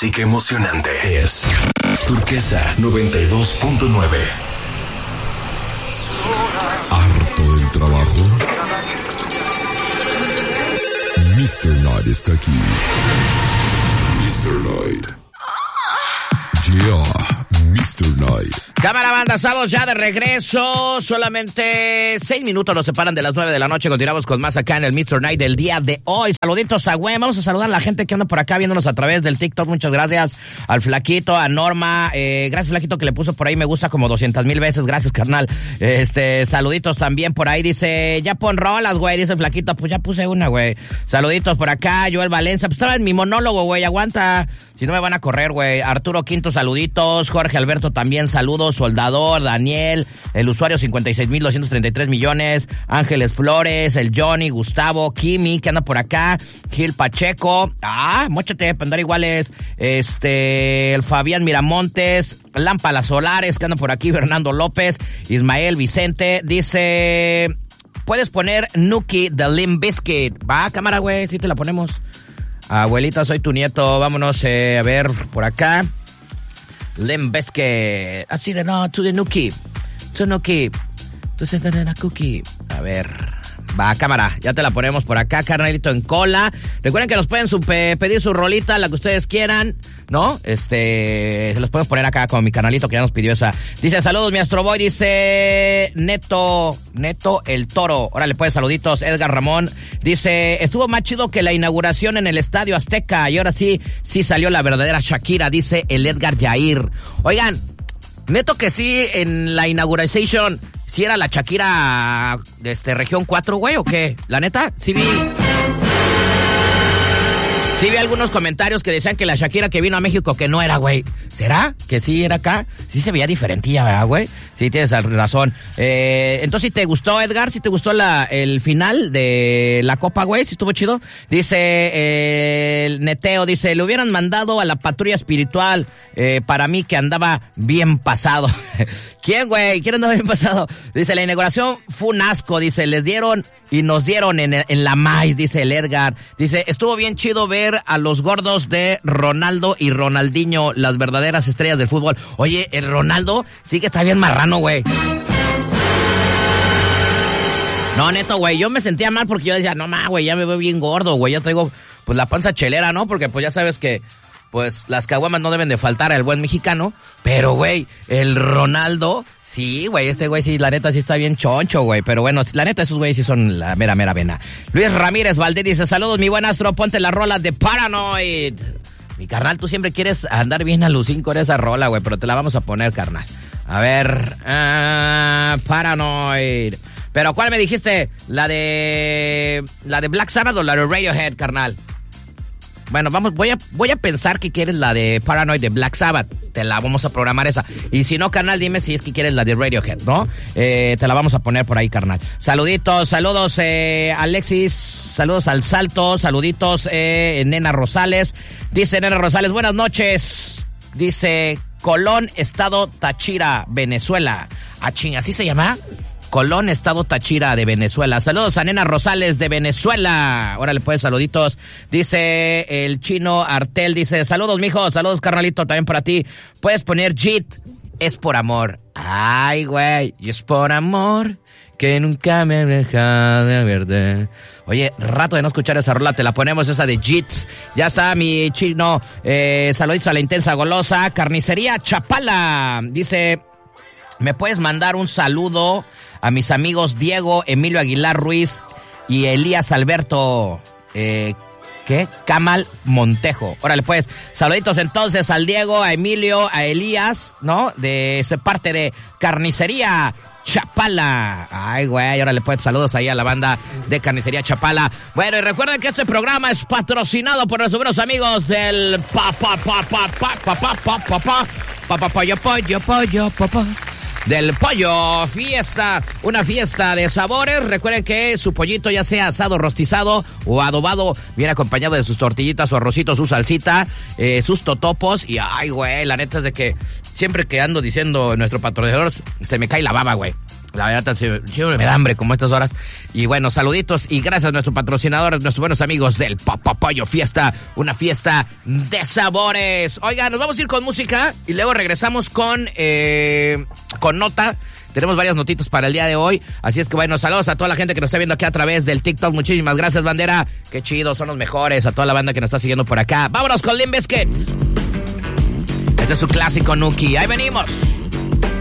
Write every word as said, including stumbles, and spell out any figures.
música emocionante es Turquesa noventa y dos punto nueve. ¿Harto del trabajo? mister Knight está aquí. mister Knight. Yeah, mister Knight. Cámara banda, estamos ya de regreso. Solamente seis minutos nos separan de las nueve de la noche. Continuamos con más acá en el mister Night del día de hoy. Saluditos a Gwen. Vamos a saludar a la gente que anda por acá viéndonos a través del TikTok. Muchas gracias al Flaquito, a Norma. Eh, gracias, Flaquito, que le puso por ahí me gusta como doscientas mil veces. Gracias, carnal. Este, saluditos también por ahí. Dice, ya pon rolas, güey. Dice el Flaquito, pues ya puse una, güey. Saluditos por acá. Joel Valencia. Pues estaba en mi monólogo, güey. Aguanta. Si no me van a correr, güey. Arturo Quinto, saluditos. Jorge Alberto también, saludos. Soldador, Daniel, el usuario cincuenta y seis mil doscientos treinta y tres millones, Ángeles Flores, el Johnny, Gustavo, Kimi, que anda por acá, Gil Pacheco, ah, móchate, para andar iguales, este, el Fabián Miramontes, Lámparas Solares, que anda por aquí, Fernando López, Ismael Vicente, dice, puedes poner Nuki de Limp Bizkit, va, cámara, güey, sí te la ponemos. Abuelita, soy tu nieto, vámonos, eh, a ver, por acá. Limp Bizkit. Así de no, to the Nuki. To Nuki. To the Cookie. A ver. Va, cámara. Ya te la ponemos por acá, carnalito en cola. Recuerden que nos pueden super, pedir su rolita, la que ustedes quieran, ¿no? Este, se los podemos poner acá con mi canalito que ya nos pidió esa. Dice, saludos, mi Astroboy. Dice, Neto, Neto el Toro. Órale, pues, saluditos. Edgar Ramón. Dice, estuvo más chido que la inauguración en el Estadio Azteca. Y ahora sí, sí salió la verdadera Shakira, dice el Edgar Yair. Oigan, neto que sí, en la inauguración, ¿sí era la Shakira de este, región cuatro, güey, o qué? La neta, sí vi... Sí vi algunos comentarios que decían que la Shakira que vino a México que no era, güey. ¿Será que sí era acá? Sí se veía diferentilla, ¿verdad, güey? Sí, tienes razón. Eh, entonces, ¿si te gustó, Edgar? ¿Si te gustó la, el final de la Copa, güey? ¿Sí estuvo chido? Dice eh, el Neteo, dice, le hubieran mandado a la patrulla espiritual eh, para mí que andaba bien pasado. ¿Quién, güey? ¿Quién andaba bien pasado? Dice, la inauguración fue un asco, dice, les dieron... Y nos dieron en, en la maíz, dice el Edgar. Dice, estuvo bien chido ver a los gordos de Ronaldo y Ronaldinho, las verdaderas estrellas del fútbol. Oye, el Ronaldo sí que está bien marrano, güey. No, neto, güey, yo me sentía mal porque yo decía, no, ma, güey, ya me veo bien gordo, güey. Ya traigo, pues, la panza chelera, ¿no? Porque, pues, ya sabes que... Pues las caguamas no deben de faltar al buen mexicano, pero, güey, el Ronaldo, sí, güey, este güey sí, la neta sí está bien choncho, güey, pero bueno, la neta esos güeyes sí son la mera, mera vena. Luis Ramírez Valdés dice, saludos, mi buen Astro, ponte la rola de Paranoid. Mi carnal, tú siempre quieres andar bien alucín con esa rola, güey, pero te la vamos a poner, carnal. A ver, uh, Paranoid. Pero, ¿cuál me dijiste? ¿La de la de Black Sabbath o la de Radiohead, carnal? Bueno, vamos, voy a voy a pensar que quieres la de Paranoid de Black Sabbath. Te la vamos a programar esa. Y si no, carnal, dime si es que quieres la de Radiohead, ¿no? Eh, te la vamos a poner por ahí, carnal. Saluditos, saludos, eh, Alexis. Saludos al Salto. Saluditos, eh, Nena Rosales. Dice Nena Rosales, buenas noches. Dice, Colón, Estado Táchira, Venezuela. Ah, ching, ¿así se llama? Colón, Estado Táchira de Venezuela. Saludos a Nena Rosales de Venezuela. Órale, pues, saluditos. Dice el Chino Artel, dice, saludos, mijo, saludos, carnalito, también para ti. Puedes poner Jit, es por amor. Ay, güey, y es por amor que nunca me deja de verte. Oye, rato de no escuchar esa rola, te la ponemos, esa de Jit. Ya está, mi Chino. Eh, saluditos a la Intensa Golosa. Carnicería Chapala. Dice, ¿me puedes mandar un saludo a mis amigos Diego, Emilio Aguilar Ruiz y Elías Alberto, eh, ¿qué? Camal Montejo? Órale, pues, saluditos entonces al Diego, a Emilio, a Elías, ¿no? De esa parte de Carnicería Chapala. Ay, güey, órale, pues, saludos ahí a la banda de Carnicería Chapala. Bueno, y recuerden que este programa es patrocinado por nuestros buenos amigos del pa pa pa pa pa pa pa pa pa pa pa pa pollo pollo pollo papá del Pollo Fiesta, una fiesta de sabores. Recuerden que su pollito, ya sea asado, rostizado o adobado, viene acompañado de sus tortillitas, su arrocito, su salsita, eh, sus totopos. Y ay, güey, la neta es de que siempre que ando diciendo nuestro patrocinador, se me cae la baba, güey. La verdad, siempre me da hambre como estas horas. Y bueno, saluditos y gracias a nuestro patrocinador, a nuestros buenos amigos del Papapollo Fiesta, una fiesta de sabores. Oiga, nos vamos a ir con música y luego regresamos con, eh, con nota. Tenemos varias notitas para el día de hoy. Así es que bueno, saludos a toda la gente que nos está viendo aquí a través del TikTok. Muchísimas gracias, bandera. Qué chido, son los mejores. A toda la banda que nos está siguiendo por acá. Vámonos con Limp Bizkit. Este es su clásico Nuki. Ahí venimos.